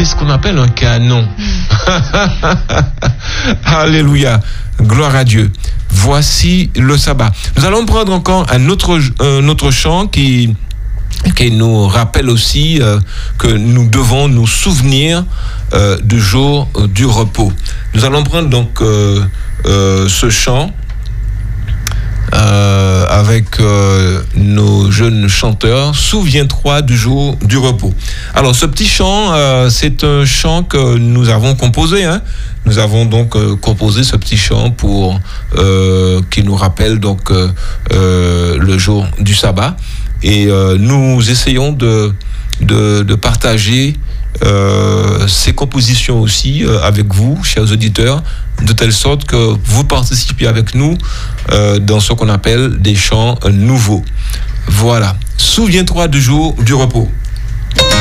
C'est ce qu'on appelle un canon. Alléluia. Gloire à Dieu. Voici le sabbat. Nous allons prendre encore un autre chant qui nous rappelle aussi que nous devons nous souvenir du jour du repos. Nous allons prendre donc ce chant avec nos jeunes chanteurs. Souviens-toi du jour du repos. Alors ce petit chant, c'est un chant que nous avons composé. Nous avons donc composé ce petit chant pour qui nous rappelle donc le jour du sabbat. Et nous essayons de partager ces compositions aussi avec vous, chers auditeurs, de telle sorte que vous participiez avec nous dans ce qu'on appelle des chants nouveaux. Voilà. Souviens-toi du jour du repos.